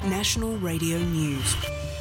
National Radio News.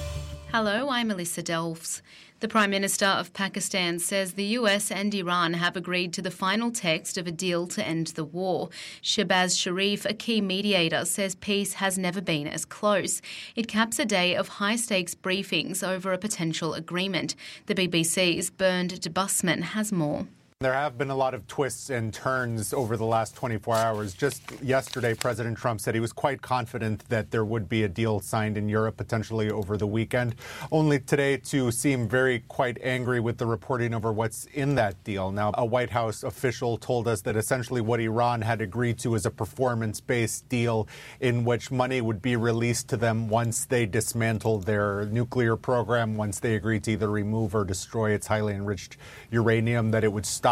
Hello, I'm Melissa Delves. The Prime Minister of Pakistan says the US and Iran have agreed to the final text of a deal to end the war. Shehbaz Sharif, a key mediator, says peace has never been as close. It caps a day of high-stakes briefings over a potential agreement. The BBC's Bernd de Busman has more. There have been a lot of twists and turns over the last 24 hours. Just yesterday, President Trump said he was quite confident that there would be a deal signed in Europe potentially over the weekend, only today to seem quite angry with the reporting over what's in that deal. Now, a White House official told us that essentially what Iran had agreed to is a performance-based deal in which money would be released to them once they dismantle their nuclear program, once they agree to either remove or destroy its highly enriched uranium, that it would stop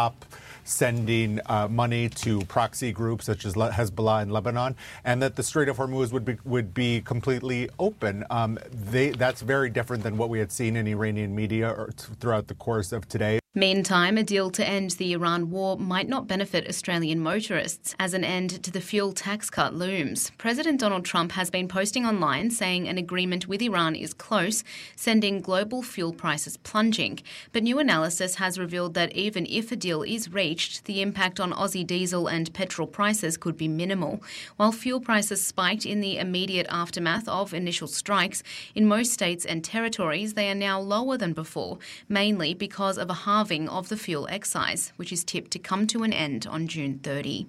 sending money to proxy groups such as Hezbollah in Lebanon, and that the Strait of Hormuz would be completely open. That's very different than what we had seen in Iranian media throughout the course of today. Meantime, a deal to end the Iran war might not benefit Australian motorists as an end to the fuel tax cut looms. President Donald Trump has been posting online saying an agreement with Iran is close, sending global fuel prices plunging. But new analysis has revealed that even if a deal is reached, the impact on Aussie diesel and petrol prices could be minimal. While fuel prices spiked in the immediate aftermath of initial strikes, in most states and territories they are now lower than before, mainly because of a halving of the fuel excise, which is tipped to come to an end on June 30.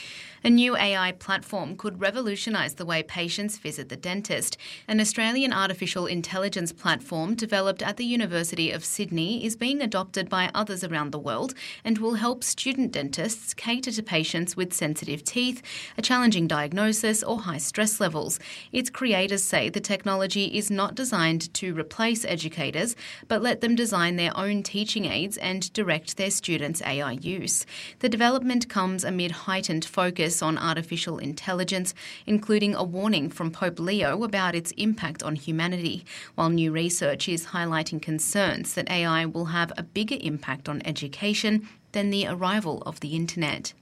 A new AI platform could revolutionise the way patients visit the dentist. An Australian artificial intelligence platform developed at the University of Sydney is being adopted by others around the world and will help student dentists cater to patients with sensitive teeth, a challenging diagnosis or high stress levels. Its creators say the technology is not designed to replace educators, but let them design their own teaching aids and direct their students' AI use. The development comes amid heightened focus on artificial intelligence, including a warning from Pope Leo about its impact on humanity, while new research is highlighting concerns that AI will have a bigger impact on education than the arrival of the internet.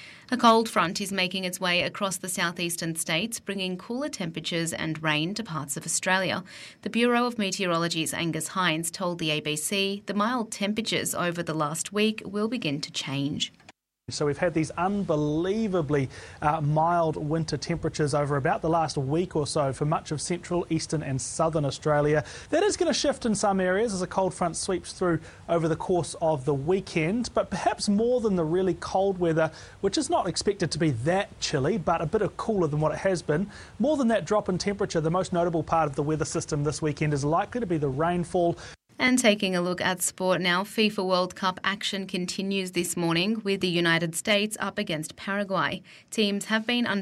A cold front is making its way across the southeastern states, bringing cooler temperatures and rain to parts of Australia. The Bureau of Meteorology's Angus Hines told the ABC the mild temperatures over the last week will begin to change. So we've had these unbelievably mild winter temperatures over about the last week or so for much of central, eastern and southern Australia. That is going to shift in some areas as a cold front sweeps through over the course of the weekend, but perhaps more than the really cold weather, which is not expected to be that chilly, but a bit cooler than what it has been. More than that drop in temperature, the most notable part of the weather system this weekend is likely to be the rainfall. And taking a look at sport now, FIFA World Cup action continues this morning with the United States up against Paraguay. Teams have been